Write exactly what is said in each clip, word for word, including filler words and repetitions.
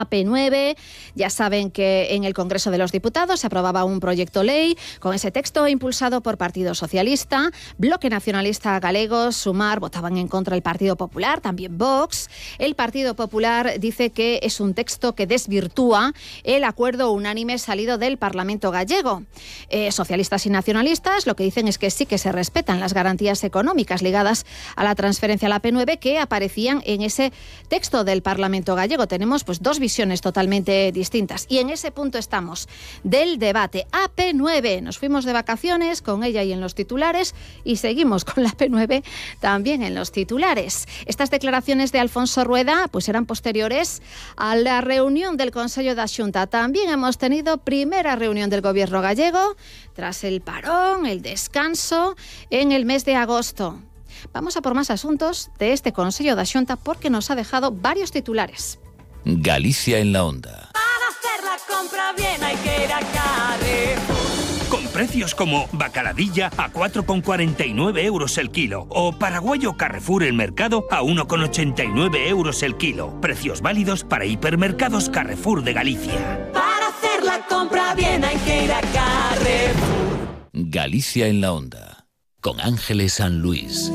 A P nueve, ya saben que en el Congreso de los Diputados se aprobaba un proyecto ley con ese texto impulsado por Partido Socialista, Bloque Nacionalista Galego, Sumar, votaban en contra el Partido Popular, también Vox. El Partido Popular dice que es un texto que desvirtúa el acuerdo unánime salido del Parlamento gallego. Eh, socialistas y nacionalistas lo que dicen es que sí que se respetan las garantías económicas ligadas a la transferencia a la A P nueve que aparecían en ese texto del Parlamento gallego. Tenemos pues dos visiones totalmente distintas y en ese punto estamos del debate. A P nueve, nos fuimos de vacaciones con ella y en los titulares y seguimos con la A P nueve también en los titulares. Estas declaraciones de Alfonso Rueda pues eran posteriores a la reunión del Consello da Xunta. También hemos tenido primera reunión del Gobierno gallego tras el parón, el descanso en el mes de agosto. Vamos a por más asuntos de este Consello da Xunta porque nos ha dejado varios titulares. Galicia en la onda. Para hacer la compra bien hay que ir a Carrefour. Con precios como bacaladilla a cuatro con cuarenta y nueve euros el kilo o paraguayo Carrefour el mercado a uno con ochenta y nueve euros el kilo. Precios válidos para hipermercados Carrefour de Galicia. Para hacer la compra bien hay que ir a Carrefour. Galicia en la onda. Con Ángeles San Luis.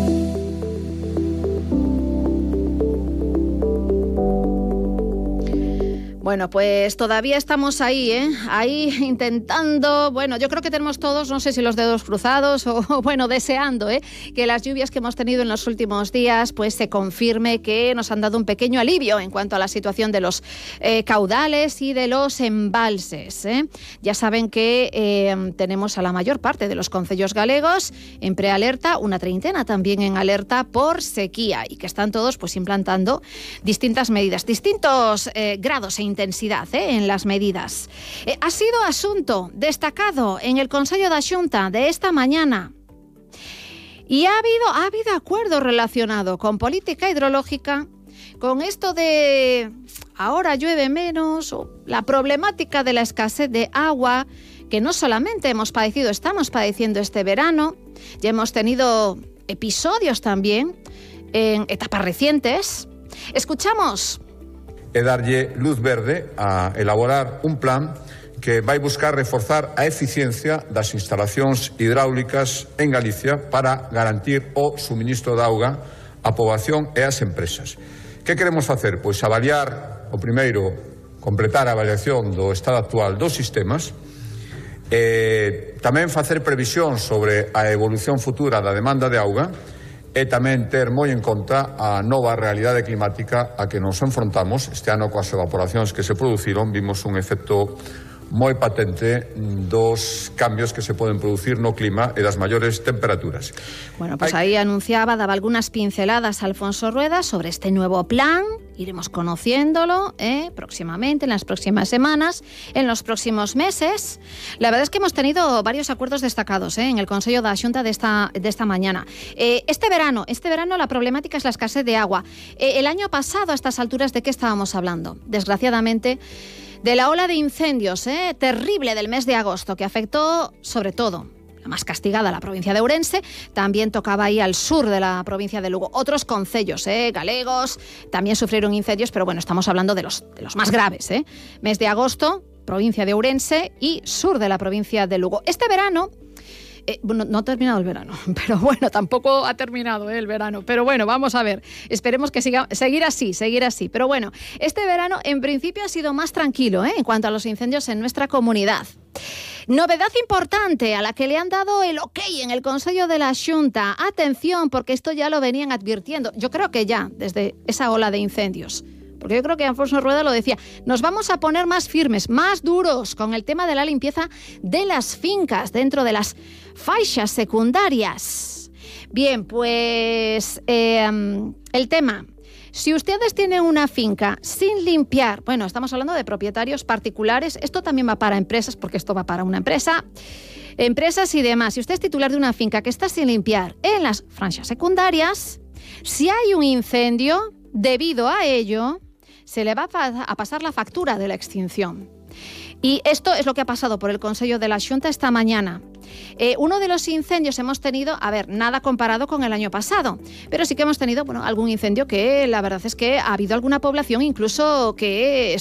Bueno, pues todavía estamos ahí, ¿eh? Ahí intentando, bueno, yo creo que tenemos todos, no sé si los dedos cruzados o, bueno, deseando, ¿eh? Que las lluvias que hemos tenido en los últimos días, pues se confirme que nos han dado un pequeño alivio en cuanto a la situación de los eh, caudales y de los embalses, ¿eh? Ya saben que eh, tenemos a la mayor parte de los concellos galegos en prealerta, una treintena también en alerta por sequía y que están todos pues implantando distintas medidas, distintos eh, grados e intensidad ¿eh? en las medidas. Eh, ha sido asunto destacado en el Consello da Xunta de esta mañana y ha habido, ha habido acuerdo relacionado con política hidrológica, con esto de ahora llueve menos, o la problemática de la escasez de agua que no solamente hemos padecido, estamos padeciendo este verano, ya hemos tenido episodios también en etapas recientes. Escuchamos. E darlle luz verde a elaborar un plan que vai buscar reforzar a eficiencia das instalacións hidráulicas en Galicia para garantir o suministro de auga á poboación e ás empresas. Que queremos facer? Pois avaliar, o primeiro, completar a avaliación do estado actual dos sistemas, e tamén facer previsión sobre a evolución futura da demanda de auga, e tamén ter moi en conta a nova realidade climática a que nos enfrontamos. Este ano, coas evaporacións que se produciron, vimos un efecto moi patente dos cambios que se poden producir no clima e das maiores temperaturas. Bueno, pues Hay... ahí anunciaba, daba algunas pinceladas Alfonso Rueda sobre este nuevo plan. Iremos conociéndolo ¿eh? próximamente, en las próximas semanas, en los próximos meses. La verdad es que hemos tenido varios acuerdos destacados ¿eh? en el Consello da Xunta de esta, de esta mañana. Eh, este verano, este verano la problemática es la escasez de agua. Eh, el año pasado, a estas alturas, ¿de qué estábamos hablando? Desgraciadamente, de la ola de incendios ¿eh? terrible del mes de agosto, que afectó sobre todo la más castigada, la provincia de Ourense, también tocaba ahí al sur de la provincia de Lugo. Otros concellos eh, galegos también sufrieron incendios, pero bueno, estamos hablando de los, de los más graves. ¿eh? Mes de agosto, provincia de Ourense y sur de la provincia de Lugo. Este verano... Eh, no, no ha terminado el verano, pero bueno, tampoco ha terminado eh, el verano, pero bueno, vamos a ver, esperemos que siga, seguir así, seguir así, pero bueno, este verano en principio ha sido más tranquilo eh, en cuanto a los incendios en nuestra comunidad. Novedad importante a la que le han dado el ok en el Consello de la Xunta. Atención, porque esto ya lo venían advirtiendo, yo creo que ya, desde esa ola de incendios. Porque yo creo que Alfonso Rueda lo decía, nos vamos a poner más firmes, más duros con el tema de la limpieza de las fincas dentro de las faixas secundarias. Bien, pues eh, el tema, si ustedes tienen una finca sin limpiar, bueno, estamos hablando de propietarios particulares, esto también va para empresas, porque esto va para una empresa, empresas y demás. Si usted es titular de una finca que está sin limpiar en las franjas secundarias, si hay un incendio, debido a ello, se le va a pasar la factura de la extinción. Y esto es lo que ha pasado por el Consello de la Xunta esta mañana. Eh, uno de los incendios hemos tenido, a ver, nada comparado con el año pasado, pero sí que hemos tenido, bueno, algún incendio que la verdad es que ha habido alguna población incluso que